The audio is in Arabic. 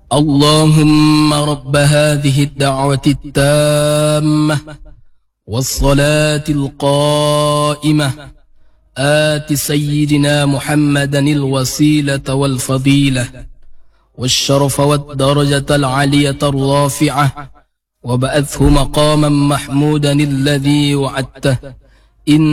اللهم رب هذه الدعوة التامة والصلاة القائمة آت سيدنا محمدا الوسيلة والفضيلة والشرف والدرجة العالية الرافعة وبعثه مقاما محمودا الذي وعدته. إن